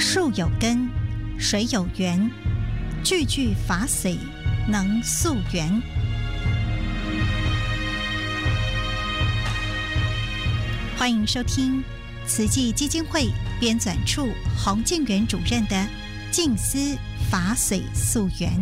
树有根，水有源，句句法髓能溯源。欢迎收听慈济基金会编纂处洪建元主任的《静思法髓溯源》。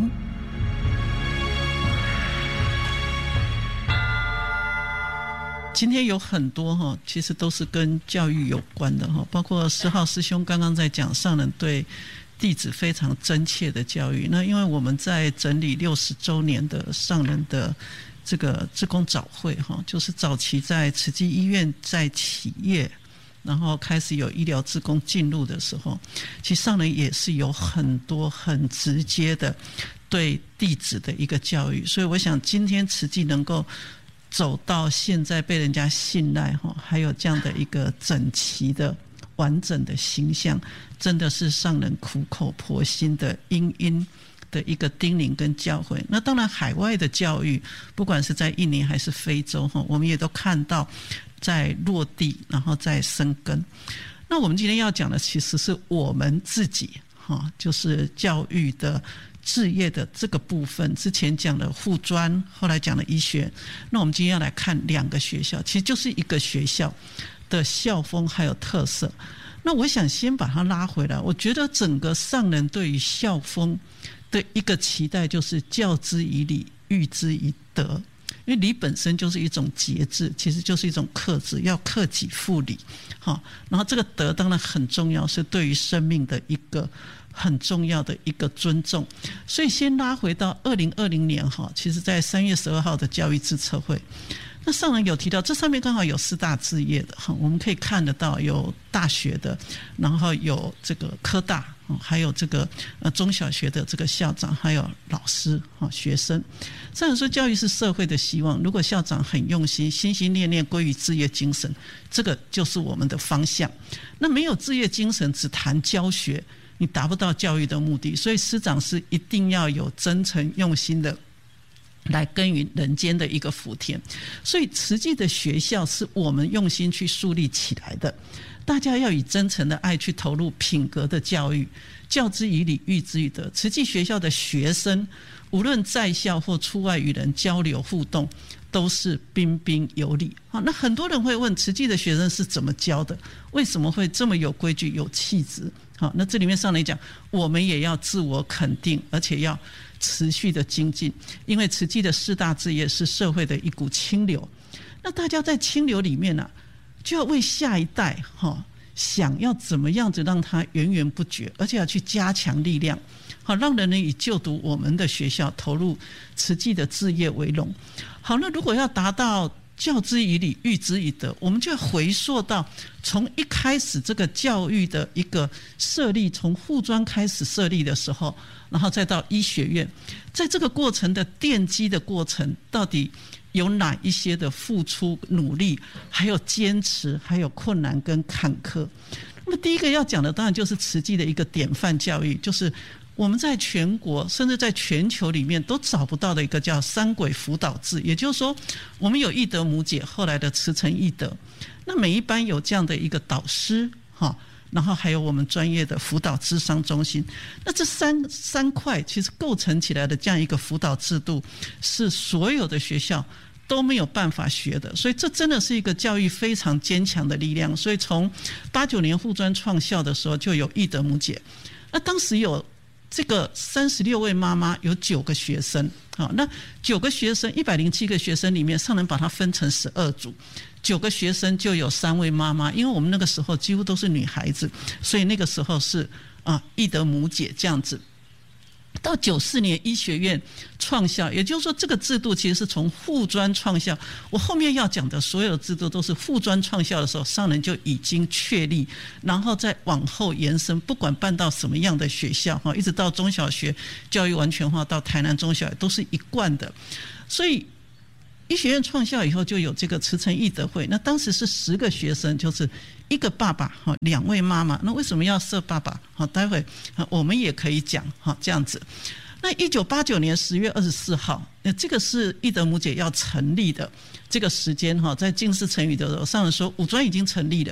今天有很多其实都是跟教育有关的，包括10号师兄刚刚在讲上人对弟子非常真切的教育。那因为我们在整理60周年的上人的这个志工早会，就是早期在慈济医院在企业，然后开始有医疗志工进入的时候，其实上人也是有很多很直接的对弟子的一个教育。所以我想今天慈济能够走到现在被人家信赖，还有这样的一个整齐的完整的形象，真的是上人苦口婆心的殷的一个叮咛跟教诲。那当然海外的教育，不管是在印尼还是非洲，我们也都看到在落地，然后在生根。那我们今天要讲的其实是我们自己，就是教育的志业的这个部分。之前讲了护专，后来讲了医学，那我们今天要来看2个学校，其实就是一个学校的校风还有特色。那我想先把它拉回来，我觉得整个上人对于校风的一个期待就是教之以礼，育之以德。因为礼本身就是一种节制，其实就是一种克制，要克己复礼。然后这个德当然很重要，是对于生命的一个很重要的一个尊重。所以先拉回到2020年，其实在3月12号的教育自测会，那上人有提到，这上面刚好有4大志业的，我们可以看得到有大学的，然后有这个科大，还有这个中小学的这个校长，还有老师学生。上人说教育是社会的希望，如果校长很用心，心心念念归于志业精神，这个就是我们的方向。那没有志业精神，只谈教学，你达不到教育的目的。所以师长是一定要有真诚用心的来耕耘人间的一个福田。所以慈济的学校是我们用心去树立起来的，大家要以真诚的爱去投入品格的教育，教之以礼，育之以德。慈济学校的学生无论在校或出外与人交流互动，都是彬彬有礼。那很多人会问，慈济的学生是怎么教的？为什么会这么有规矩有气质？那这里面上来讲，我们也要自我肯定，而且要持续的精进。因为慈济的4大志业是社会的一股清流，那大家在清流里面就要为下一代想要怎么样子让它源源不绝，而且要去加强力量，让人以就读我们的学校，投入慈济的志业为荣。好，那如果要达到教之以礼，育之以德，我们就要回溯到从一开始这个教育的一个设立，从护专开始设立的时候，然后再到医学院，在这个过程的奠基的过程，到底有哪一些的付出努力，还有坚持，还有困难跟坎坷。那么第一个要讲的当然就是慈济的一个典范教育，就是我们在全国甚至在全球里面都找不到的一个叫三轨辅导制。也就是说，我们有义德母姐，后来的慈诚义德，那每一班有这样的一个导师，然后还有我们专业的辅导咨商中心。那这三块其实构成起来的这样一个辅导制度，是所有的学校都没有办法学的。所以这真的是一个教育非常坚强的力量。所以从89年护专创校的时候，就有义德母姐。那当时有这个36位妈妈，有9个学生。那9个学生，107个学生里面，上人把它分成12组，9个学生就有3位妈妈。因为我们那个时候几乎都是女孩子，所以那个时候是义德母姐这样子。到94年医学院创校，也就是说这个制度其实是从护专创校，我后面要讲的所有的制度都是护专创校的时候上人就已经确立，然后再往后延伸，不管办到什么样的学校，一直到中小学教育完全化，到台南中小都是一贯的。所以医学院创校以后就有这个慈诚义德会，那当时是10个学生，就是1个爸爸2位妈妈。那为什么要设爸爸？待会我们也可以讲这样子。那1989年10月24号，这个是义德母姐要成立的这个时间，在净世成语的时候，上人说五专已经成立了，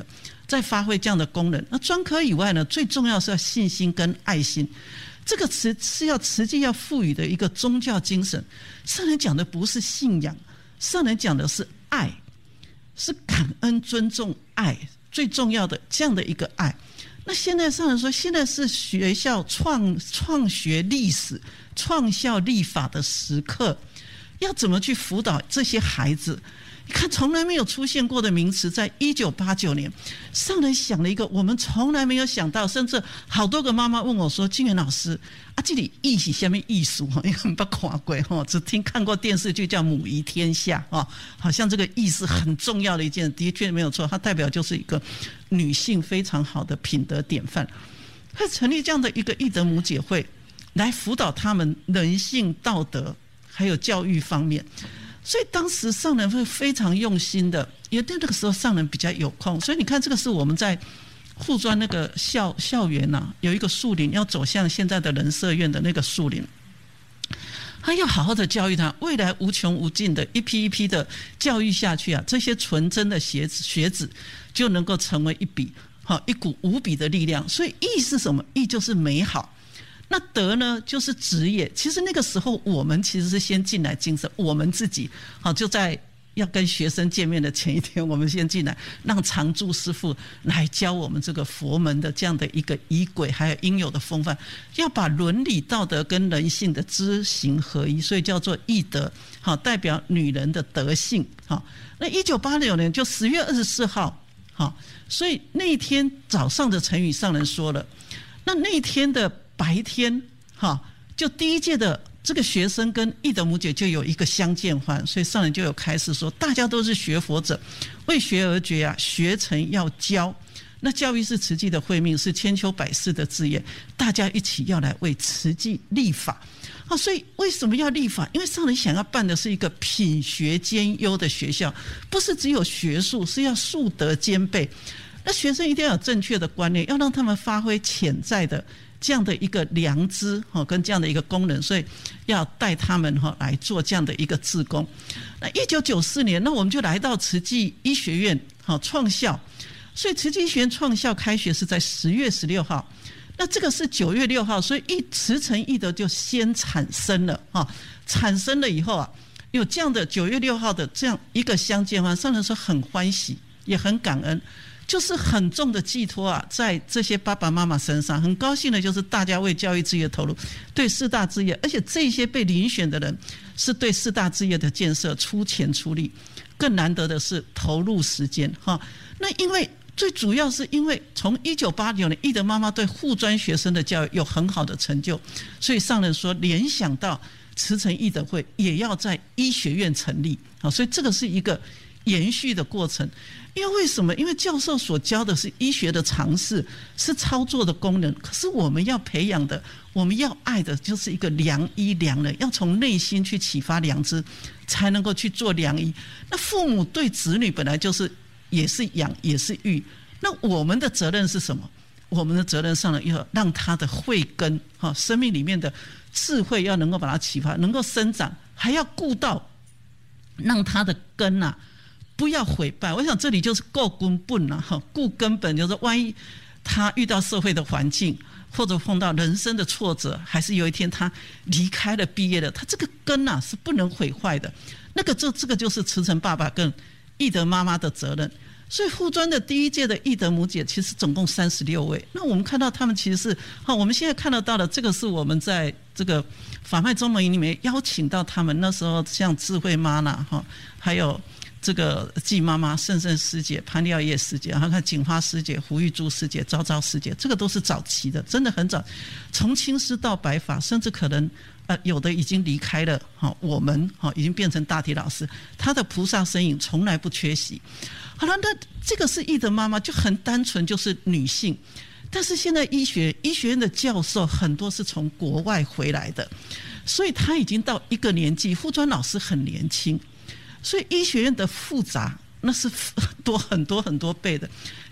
在发挥这样的功能。那专科以外呢，最重要是要信心跟爱心。这个词是要实际要赋予的一个宗教精神。圣人讲的不是信仰，圣人讲的是爱，是感恩、尊重、爱，最重要的这样的一个爱。那现在圣人说，现在是学校创学历史、创校立法的时刻，要怎么去辅导这些孩子？你看，从来没有出现过的名词，在1989年，上人想了一个我们从来没有想到，甚至好多个妈妈问我说：“金元老师啊，这里艺是什么艺术？因为很不看过只看过电视剧叫《母仪天下》好像这个艺是很重要的一件，的确没有错，它代表就是一个女性非常好的品德典范。他成立这样的一个义德母姐会，来辅导他们人性、道德还有教育方面。”所以当时上人会非常用心的，因为那个时候上人比较有空，所以你看这个是我们在护专那个校园有一个树林，要走向现在的人社院的那个树林，他要好好的教育他，未来无穷无尽的一批一批的教育下去这些纯真的学子就能够成为一股无比的力量。所以义是什么？义就是美好。那德呢，就是职业。其实那个时候，我们其实是先进来精神，我们自己就在要跟学生见面的前一天，我们先进来，让常住师父来教我们这个佛门的这样的一个仪轨，还有应有的风范，要把伦理道德跟人性的知行合一，所以叫做义德，代表女人的德性。那1986年就10月24号，所以那一天早上的成语上人说了，那一天的白天就第一届的这个学生跟义德母姐就有一个相见欢，所以上人就有开示说，大家都是学佛者，为学而觉学成要教。那教育是慈济的慧命，是千秋百世的志业，大家一起要来为慈济立法。所以为什么要立法？因为上人想要办的是一个品学兼优的学校，不是只有学术，是要术德兼备。那学生一定要有正确的观念，要让他们发挥潜在的这样的一个良知跟这样的一个功能，所以要带他们来做这样的一个志工。那1994年，那我们就来到慈济医学院创校，所以慈济医学院创校开学是在10月16号，那这个是9月6号，所以慈诚义德就先产生了产生了以后有这样的9月6号的这样一个相见欢，上人说很欢喜，也很感恩。就是很重的寄托在这些爸爸妈妈身上，很高兴的就是大家为教育事业投入，对四大志业，而且这些被遴选的人是对四大志业的建设出钱出力，更难得的是投入时间那因为最主要是因为从1989年义德妈妈对护专学生的教育有很好的成就，所以上人说联想到慈诚义德会也要在医学院成立所以这个是一个延续的过程。因为什么？因为教授所教的是医学的常识，是操作的功能，可是我们要培养的，我们要爱的就是一个良医良人，要从内心去启发良知，才能够去做良医。那父母对子女本来就是也是养也是育，那我们的责任是什么？我们的责任上呢，要让他的慧根生命里面的智慧要能够把它启发，能够生长，还要顾到让他的根不要毁败。我想这里就是顾根本顾根本，就是万一他遇到社会的环境，或者碰到人生的挫折，还是有一天他离开了毕业了，他这个根是不能毁坏的。这个就是慈诚爸爸跟义德妈妈的责任。所以护专的第一届的义德母姐其实总共36位，那我们看到他们其实是我们现在看得到的，这个是我们在这个法脉中文营里面邀请到他们，那时候像智慧妈妈还有这个季妈妈、圣圣师姐、潘廖叶师姐，然后看锦花师姐、胡玉珠师姐、昭昭师姐，这个都是早期的，真的很早，从青师到白法，甚至可能有的已经离开了我们已经变成大体老师，他的菩萨身影从来不缺席。好了，那这个是义德妈妈，就很单纯，就是女性。但是现在医学院的教授很多是从国外回来的，所以他已经到一个年纪，护专老师很年轻，所以医学院的复杂那是多很多很多倍的。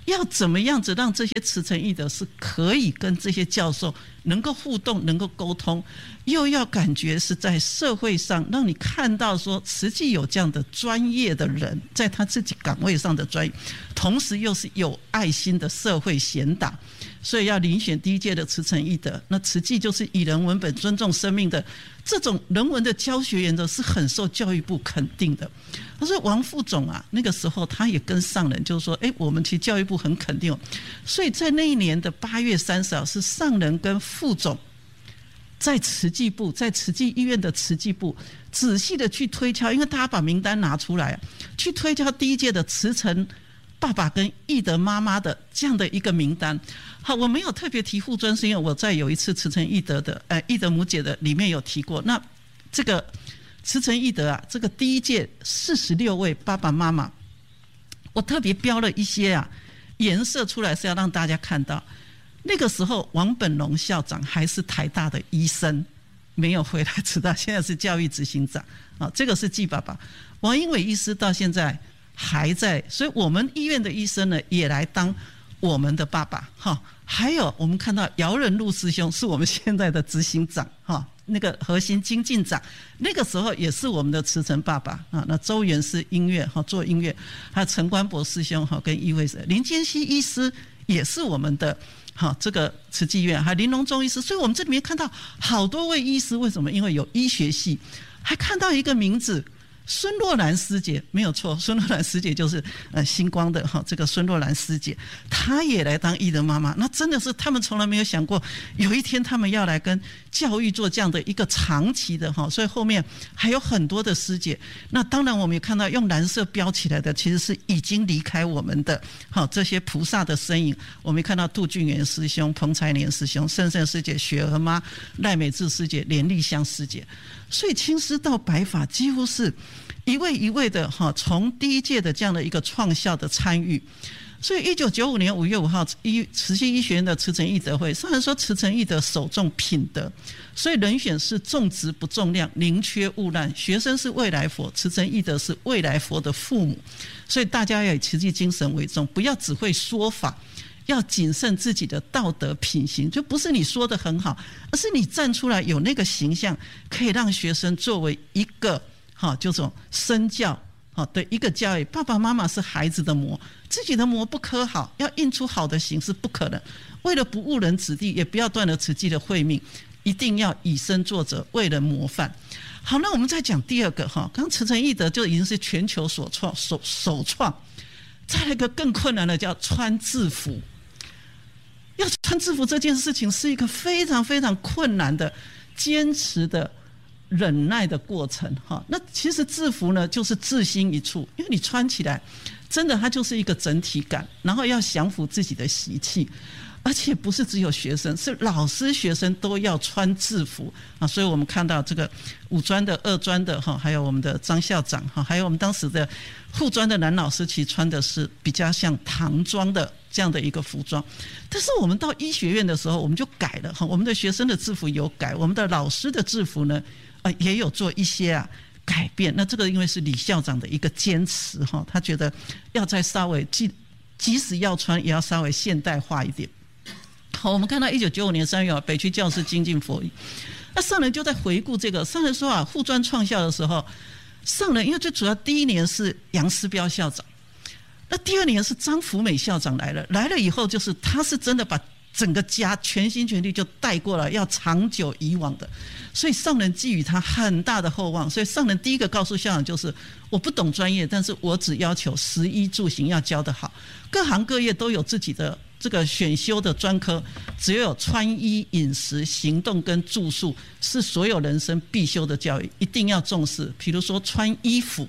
要怎么样子让这些慈诚义德是可以跟这些教授能够互动，能够沟通，又要感觉是在社会上让你看到说实际有这样的专业的人在他自己岗位上的专业，同时又是有爱心的社会贤达，所以要遴选第一届的慈诚义德。那慈济就是以人文本尊重生命的这种人文的教学原则是很受教育部肯定的。他说王副总啊，那个时候他也跟上人就是说，我们其实教育部很肯定所以在那一年的8月30号是上人跟副总在慈济部，在慈济医院的慈济部仔细的去推敲，因为大家把名单拿出来去推敲第一届的慈诚爸爸跟义德妈妈的这样的一个名单。好，我没有特别提护专，是因为我在有一次慈诚义德的义德母姐的里面有提过。那这个慈诚义德啊，这个第一届46位爸爸妈妈，我特别标了一些颜色出来，是要让大家看到。那个时候王本龙校长还是台大的医生，没有回来慈大，现在是教育执行长这个是季爸爸。王英伟医师到现在还在，所以我们医院的医生呢也来当我们的爸爸还有我们看到姚仁禄师兄是我们现在的执行长那个核心精进长，那个时候也是我们的慈诚爸爸那周元是音乐做音乐，还有陈官博师兄跟医卫林坚熙医师也是我们的这个慈济院，还有林隆中医师。所以我们这里面看到好多位医师，为什么？因为有医学系，还看到一个名字孙若兰师姐，没有错，孙若兰师姐就是星光的这个孙若兰师姐，她也来当义德妈妈。那真的是他们从来没有想过有一天他们要来跟教育做这样的一个长期的所以后面还有很多的师姐。那当然我们也看到用蓝色标起来的其实是已经离开我们的这些菩萨的身影。我们看到杜俊元师兄、彭才年师兄、圣圣师姐、雪儿妈、赖美智师姐、连丽香师姐。所以青师到白法几乎是一位一位的从第一届的这样的一个创校的参与。所以1995年5月5号慈济医学院的慈诚义德会，上人说慈诚义德首重品德，所以人选是重质不重量，宁缺毋滥，学生是未来佛，慈诚义德是未来佛的父母。所以大家要以慈济精神为重，不要只会说法，要谨慎自己的道德品行，就不是你说的很好，而是你站出来有那个形象，可以让学生作为一个就这种身教的一个教育。爸爸妈妈是孩子的模，自己的模不可好，要印出好的形是不可能。为了不误人子弟，也不要断了慈济的慧命，一定要以身作则，为人模范。好，那我们再讲第二个刚刚慈诚义德就已经是全球首创，再来一个更困难的叫穿制服。要穿制服这件事情是一个非常非常困难的坚持的忍耐的过程那其实制服呢就是自心一处，因为你穿起来真的它就是一个整体感，然后要降服自己的习气，而且不是只有学生，是老师学生都要穿制服所以我们看到这个五专的、二专的还有我们的张校长还有我们当时的护专的男老师，其实穿的是比较像唐装的这样的一个服装。但是我们到医学院的时候我们就改了我们的学生的制服有改，我们的老师的制服呢也有做一些改变。那这个因为是李校长的一个坚持他觉得要再稍微即使要穿也要稍微现代化一点。好，我们看到1995年3月北区教师精进佛语，那上人就在回顾这个。上人说护专创校的时候，上人因为最主要第一年是杨思彪校长，那第二年是张福美校长来了以后，就是他是真的把整个家全心全力就带过来，要长久以往的，所以上人寄予他很大的厚望。所以上人第一个告诉校长就是我不懂专业，但是我只要求食衣住行要教得好，各行各业都有自己的这个选修的专科，只有穿衣饮食行动跟住宿是所有人生必修的教育，一定要重视。比如说穿衣服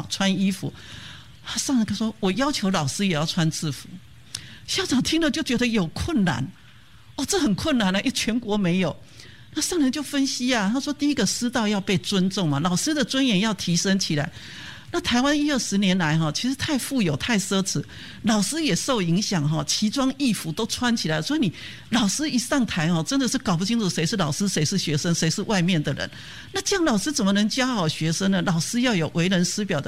上人说我要求老师也要穿制服，校长听了就觉得有困难这很困难因为全国没有。那上人就分析他说第一个师道要被尊重嘛，老师的尊严要提升起来。那台湾10-20年来其实太富有太奢侈，老师也受影响奇装异服都穿起来，所以你老师一上台真的是搞不清楚谁是老师谁是学生谁是外面的人。那这样老师怎么能教好学生呢？老师要有为人师表的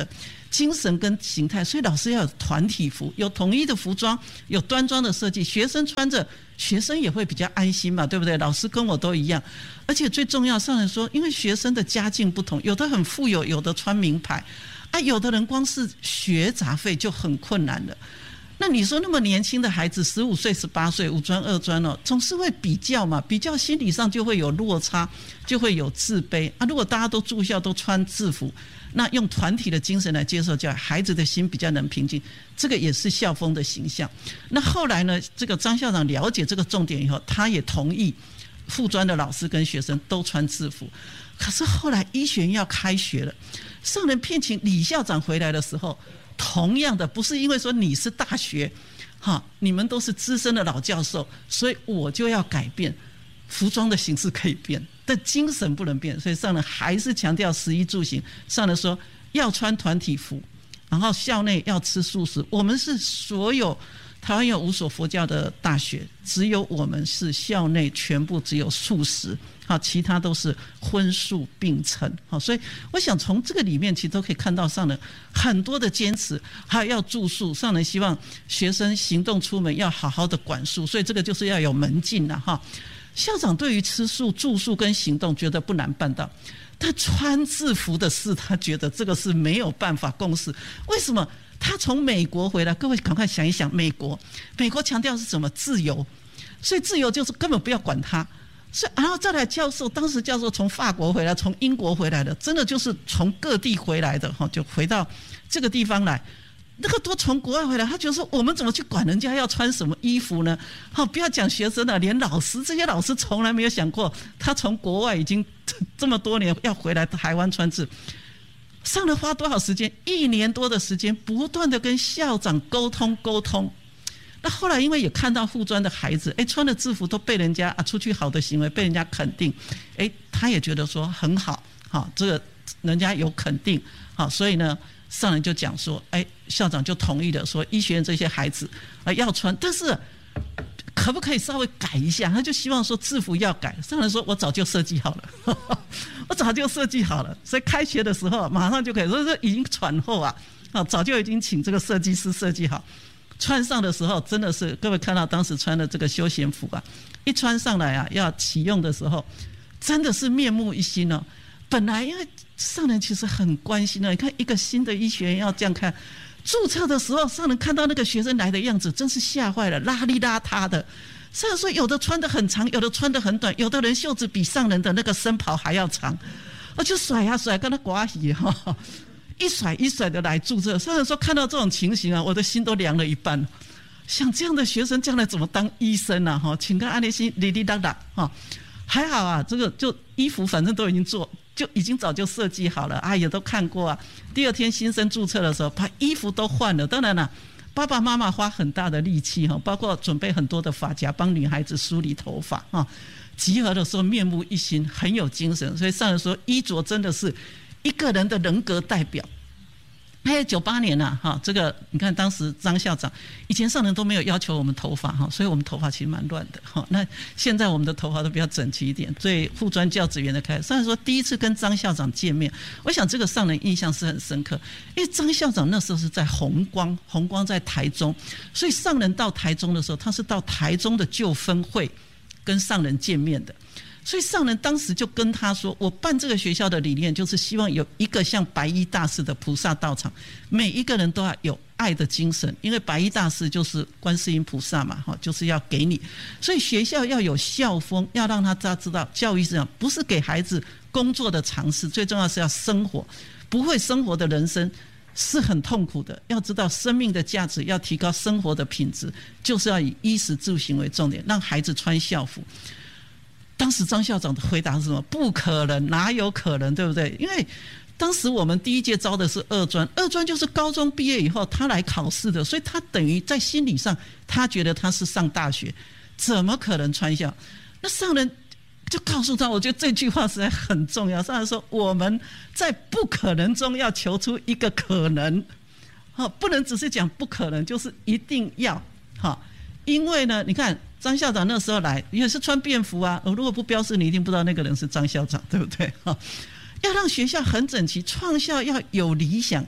精神跟形态，所以老师要有团体服，有统一的服装，有端庄的设计，学生穿着，学生也会比较安心嘛，对不对？老师跟我都一样，而且最重要，上人说，因为学生的家境不同，有的很富有，有的穿名牌，有的人光是学杂费就很困难了。那你说那么年轻的孩子，15岁、18岁，五专、二专总是会比较嘛，比较心理上就会有落差，就会有自卑如果大家都住校都穿制服，那用团体的精神来接受教育，孩子的心比较能平静，这个也是校风的形象。那后来呢，这个张校长了解这个重点以后，他也同意附专的老师跟学生都穿制服。可是后来医学院要开学了，上人聘请李校长回来的时候，同样的，不是因为说你是大学你们都是资深的老教授，所以我就要改变，服装的形式可以变，但精神不能变。所以上人还是强调食衣住行，上人说要穿团体服，然后校内要吃素食。我们是所有台湾有5所佛教的大学，只有我们是校内全部只有素食，其他都是荤素并称。所以我想从这个里面其实都可以看到上人很多的坚持，还有要住宿，上人希望学生行动出门要好好的管束，所以这个就是要有门禁了校长对于吃素、住宿跟行动觉得不难办到，但穿制服的事他觉得这个是没有办法共识。为什么？他从美国回来，各位赶快想一想，美国强调是什么？自由，所以自由就是根本不要管他。所以然后再来当时教授从法国回来，从英国回来的，真的就是从各地回来的就回到这个地方来。那个都从国外回来，他觉得说我们怎么去管人家要穿什么衣服呢？不要讲学生了，连老师，这些老师从来没有想过，他从国外已经这么多年要回来台湾穿制。上了花多少时间？1年多的时间，不断的跟校长沟通。那后来因为也看到附专的孩子，穿了制服都被人家出去好的行为被人家肯定，他也觉得说很好，这个人家有肯定，所以呢，上人就讲说，校长就同意了，说医学院这些孩子要穿，但是可不可以稍微改一下？他就希望说制服要改。上人说我早就设计好了我早就设计好了，所以开学的时候马上就可以，所以说已经喘后早就已经请这个设计师设计好。穿上的时候真的是各位看到当时穿的这个休闲服一穿上来要启用的时候真的是面目一新本来因为上人其实很关心你看一个新的医学院要这样看，注册的时候上人看到那个学生来的样子真是吓坏了，邋里邋遢的。上人说有的穿得很长，有的穿得很短，有的人袖子比上人的那个身袍还要长，就甩甩跟他刮洗一甩一甩的来注册。上人说看到这种情形我的心都凉了一半，像这样的学生将来怎么当医生请看安利心哩哩啦啦还好这个就衣服反正都已经就已经早就设计好了也都看过第2天新生注册的时候把衣服都换了，当然了爸爸妈妈花很大的力气包括准备很多的发夹帮女孩子梳理头发集合的时候面目一新，很有精神。所以上人说衣着真的是一个人的人格代表。还有98年这个你看当时张校长以前上人都没有要求我们头发所以我们头发其实蛮乱的那现在我们的头发都比较整齐一点。所以附专教职员的开始，上人说第一次跟张校长见面，我想这个上人印象是很深刻，因为张校长那时候是在弘光在台中，所以上人到台中的时候他是到台中的旧分会跟上人见面的。所以上人当时就跟他说，我办这个学校的理念就是希望有一个像白衣大士的菩萨道场，每一个人都要有爱的精神，因为白衣大士就是观世音菩萨嘛，就是要给你，所以学校要有校风，要让他知道教育是这样，不是给孩子工作的常识，最重要是要生活，不会生活的人生是很痛苦的，要知道生命的价值，要提高生活的品质，就是要以衣食住行为重点，让孩子穿校服。当时张校长的回答是什么？不可能，哪有可能，对不对？因为当时我们第一届招的是二专就是高中毕业以后他来考试的，所以他等于在心理上他觉得他是上大学，怎么可能穿校？那上人就告诉他，我觉得这句话实在很重要。上人说我们在不可能中要求出一个可能，不能只是讲不可能，就是一定要因为呢你看张校长那时候来也是穿便服如果不标示你一定不知道那个人是张校长，对不对要让学校很整齐，创校要有理想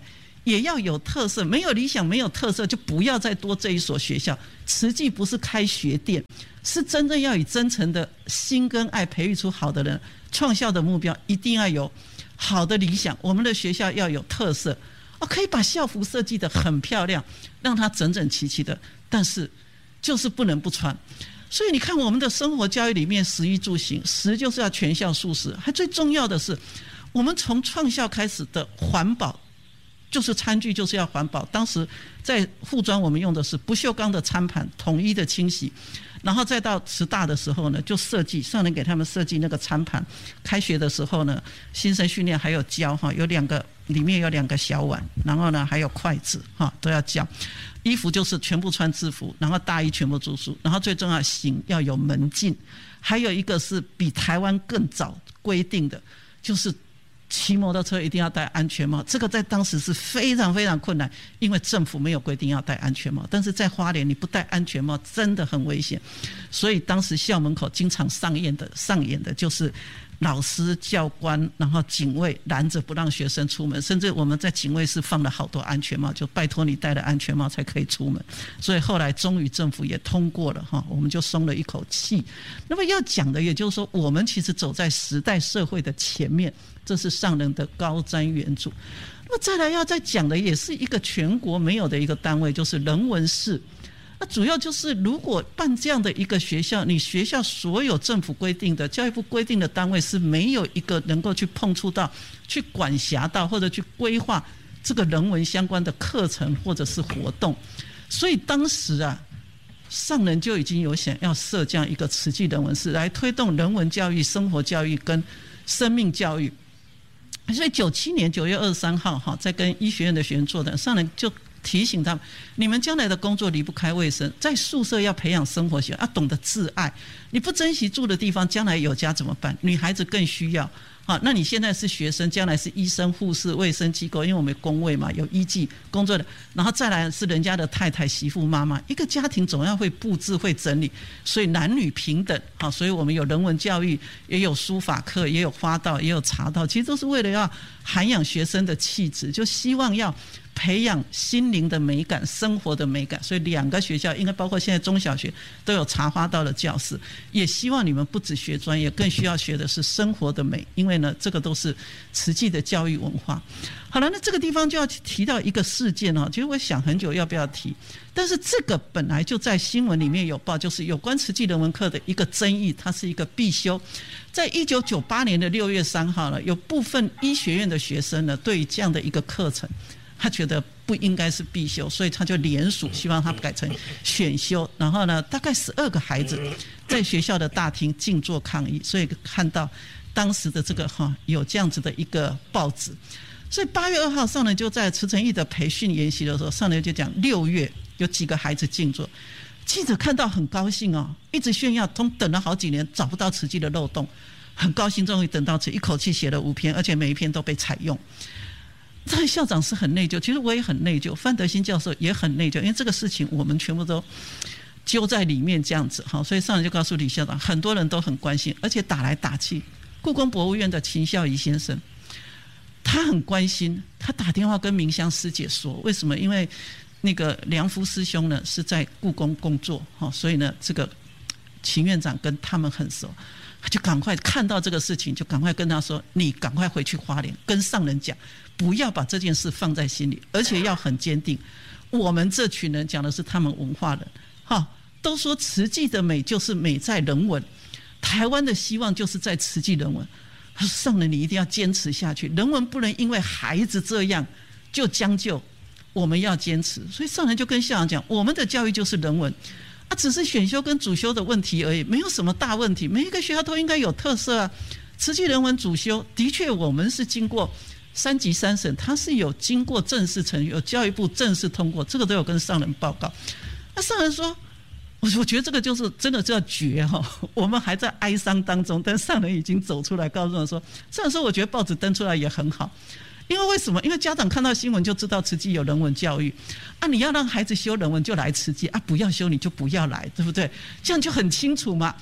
也要有特色，没有理想没有特色就不要再多这一所学校。慈济不是开学店，是真正要以真诚的心跟爱培育出好的人。创校的目标一定要有好的理想，我们的学校要有特色，可以把校服设计得很漂亮，让它整整齐齐的，但是就是不能不穿。所以你看我们的生活教育里面，食衣住行，食就是要全校素食，还最重要的是我们从创校开始的环保，就是餐具就是要环保。当时在护专我们用的是不锈钢的餐盘，统一的清洗，然后再到慈大的时候呢，就设计上人给他们设计那个餐盘。开学的时候呢，新生训练还有教有2个，里面有2个小碗，然后呢还有筷子都要教。衣服就是全部穿制服，然后大衣全部住宿，然后最重要行要有门禁。还有一个是比台湾更早规定的，就是骑摩托车一定要戴安全帽。这个在当时是非常非常困难，因为政府没有规定要戴安全帽，但是在花莲你不戴安全帽真的很危险。所以当时校门口经常上演的就是老师教官然后警卫拦着不让学生出门，甚至我们在警卫室放了好多安全帽，就拜托你戴了安全帽才可以出门。所以后来终于政府也通过了我们就松了一口气。那么要讲的也就是说，我们其实走在时代社会的前面，这是上人的高瞻远瞩。那么再来要再讲的也是一个全国没有的一个单位，就是人文室。那主要就是如果办这样的一个学校，你学校所有政府规定的教育部规定的单位是没有一个能够去碰触到去管辖到或者去规划这个人文相关的课程或者是活动。所以当时上人就已经有想要设这样一个慈济人文室，来推动人文教育、生活教育跟生命教育。所以97年9月23号在跟医学院的学员座谈，上人就提醒他们，你们将来的工作离不开卫生，在宿舍要培养生活习惯，懂得自爱。你不珍惜住的地方，将来有家怎么办？女孩子更需要。那你现在是学生，将来是医生、护士、卫生机构，因为我们有公卫嘛，有医技工作的，然后再来是人家的太太、媳妇、妈妈。一个家庭总要会布置、会整理，所以男女平等。所以我们有人文教育，也有书法课，也有花道，也有茶道，其实都是为了要涵养学生的气质，就希望要培养心灵的美感、生活的美感。所以2个学校应该包括现在中小学都有茶花道的教室，也希望你们不只学专业，更需要学的是生活的美，因为呢这个都是慈济的教育文化。好了，那这个地方就要提到一个事件其实我想很久要不要提，但是这个本来就在新闻里面有报，就是有关慈济人文课的一个争议，它是一个必修。在1998年的6月3号呢，有部分医学院的学生呢，对于这样的一个课程，他觉得不应该是必修，所以他就联署希望他改成选修。然后呢，大概12个孩子在学校的大厅静坐抗议，所以看到当时的这个有这样子的一个报纸。所以8月2号上人就在慈诚义的培训研习的时候，上人就讲6月有几个孩子静坐，记者看到很高兴一直炫耀，等了好几年找不到慈济的漏洞，很高兴终于等到这一口气写了5篇，而且每一篇都被采用。这个校长是很内疚，其实我也很内疚，范德兴教授也很内疚，因为这个事情我们全部都揪在里面这样子所以上人就告诉李校长，很多人都很关心，而且打来打去。故宫博物院的秦孝仪先生他很关心，他打电话跟明香师姐说，为什么？因为那个梁夫师兄呢是在故宫工作所以呢这个秦院长跟他们很熟，他就赶快看到这个事情，就赶快跟他说，你赶快回去花莲跟上人讲，不要把这件事放在心里，而且要很坚定。我们这群人讲的是他们文化人都说慈济的美就是美在人文，台湾的希望就是在慈济人文。他说，上人你一定要坚持下去，人文不能因为孩子这样就将就，我们要坚持。所以上人就跟校长讲，我们的教育就是人文只是选修跟主修的问题而已，没有什么大问题，每一个学校都应该有特色慈济人文主修的确我们是经过3级3审，它是有经过正式程序，有教育部正式通过，这个都有跟上人报告。上人说，我觉得这个就是真的叫绝我们还在哀伤当中，但上人已经走出来告诉我说，上人说我觉得报纸登出来也很好，因为什么？因为家长看到新闻就知道慈济有人文教育你要让孩子修人文就来慈济不要修你就不要来，对不对？这样就很清楚嘛。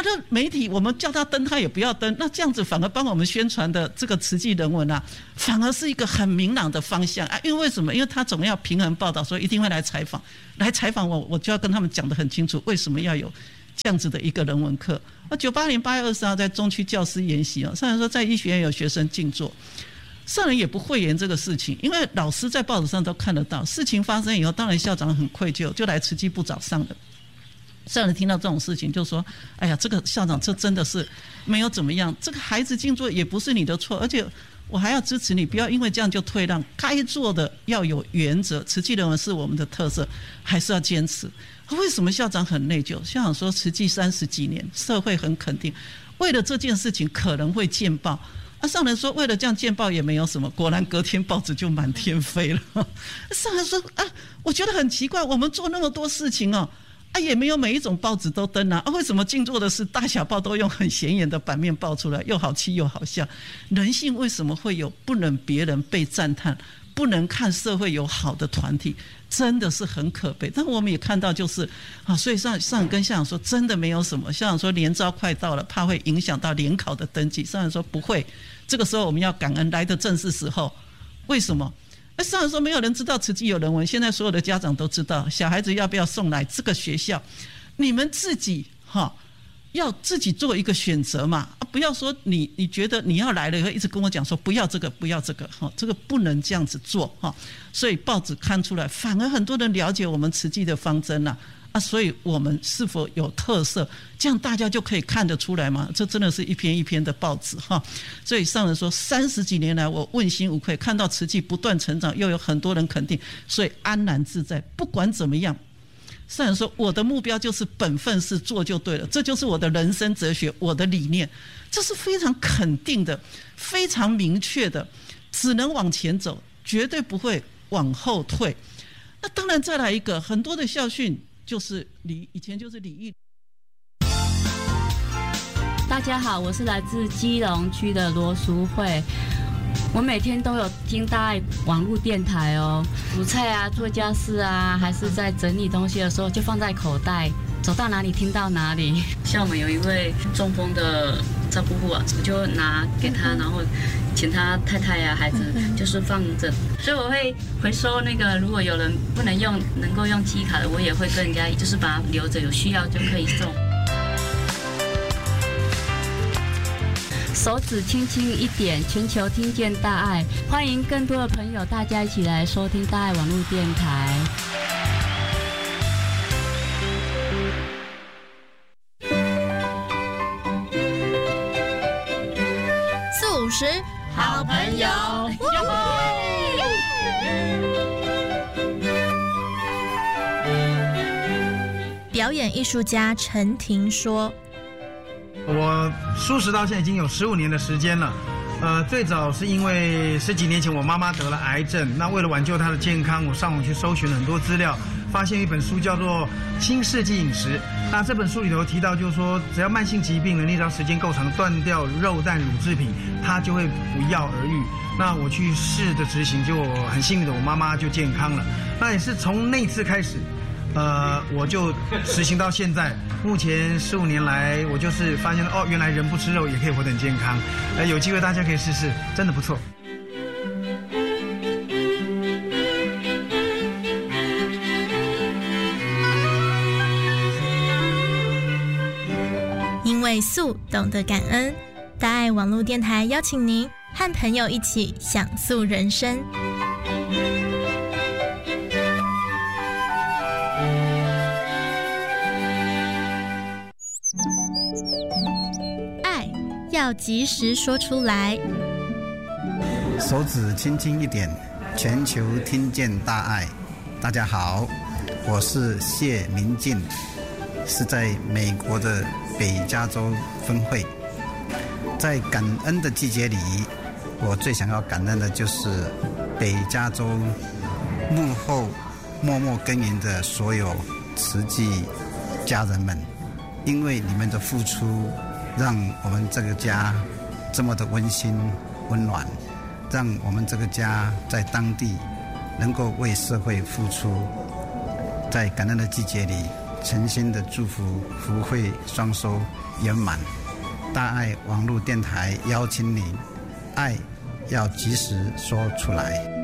那媒体我们叫他登他也不要登，那这样子反而帮我们宣传的这个慈济人文啊，反而是一个很明朗的方向啊。因为为什么？因为他总要平衡报道，所以一定会来采访我就要跟他们讲得很清楚，为什么要有这样子的一个人文课。98年8月20号在中区教师研习上人说在医学院有学生静坐，上人也不讳言这个事情，因为老师在报纸上都看得到。事情发生以后，当然校长很愧疚，就来慈济部找上人。上人听到这种事情就说：“哎呀，这个校长这真的是没有怎么样，这个孩子静坐也不是你的错，而且我还要支持你，不要因为这样就退让，该做的要有原则。慈济人文是我们的特色，还是要坚持。”为什么校长很内疚？校长说慈济30几年，社会很肯定，为了这件事情可能会见报。上人说为了这样见报也没有什么，果然隔天报纸就满天飞了。上人说我觉得很奇怪，我们做那么多事情也没有每一种报纸都登为什么静坐的事大小报都用很显眼的版面报出来，又好气又好笑？人性为什么会有不能别人被赞叹，不能看社会有好的团体，真的是很可悲。但我们也看到就是所以上人跟校长说真的没有什么。校长说联招快到了，怕会影响到联考的登记。上人说不会，这个时候我们要感恩，来的正是时候。为什么？上人说没有人知道慈济有人文，现在所有的家长都知道，小孩子要不要送来这个学校，你们自己要自己做一个选择嘛，不要说你觉得你要来了以后一直跟我讲说不要这个不要这个，这个不能这样子做。所以报纸看出来，反而很多人了解我们慈济的方针所以我们是否有特色，这样大家就可以看得出来嘛。这真的是一篇一篇的报纸所以上人说30几年来我问心无愧，看到慈济不断成长，又有很多人肯定，所以安然自在。不管怎么样，上人说我的目标就是本分事做就对了，这就是我的人生哲学，我的理念，这是非常肯定的，非常明确的，只能往前走，绝对不会往后退。那当然再来一个很多的校训，就是以前就是礼义。 大家好，我是来自基隆区的罗淑慧。我每天都有听大爱网络电台煮菜做家事还是在整理东西的时候就放在口袋，走到哪里听到哪里。像我们有一位中风的照顾户我就拿给他，然后请他太太孩子就是放着，所以我会回收那个，如果有人不能用能够用记忆卡的，我也会跟人家就是把它留着，有需要就可以送。手指轻轻一点，全球听见大爱，欢迎更多的朋友，大家一起来收听大爱网络电台。 450好朋友，表演艺术家陈婷说。 我素食到现在已经有15年的时间了，最早是因为10几年前我妈妈得了癌症，那为了挽救她的健康，我上网去搜寻了很多资料，发现一本书叫做《新世纪饮食》。那这本书里头提到，就是说只要慢性疾病你只要时间够长，断掉肉蛋乳制品，它就会不药而愈。那我去试着执行，就很幸运的我妈妈就健康了。那也是从那次开始。我就实行到现在，目前15年来，我就是发现原来人不吃肉也可以活得很健康。有机会大家可以试试，真的不错。 因为素懂得感恩，大爱网络电台邀请您和朋友一起享素人生。要及时说出来， 手指轻轻一点，全球听见大爱。大家好，我是谢明进，是在美国的北加州分会。在感恩的季节里，我最想要感恩的就是北加州幕后默默耕耘的所有慈济家人们，因为你们的付出让我们这个家这么的温馨温暖，让我们这个家在当地能够为社会付出。在感恩的季节里， 诚心的祝福福慧双收圆满。大爱网络电台邀请你，爱要及时说出来。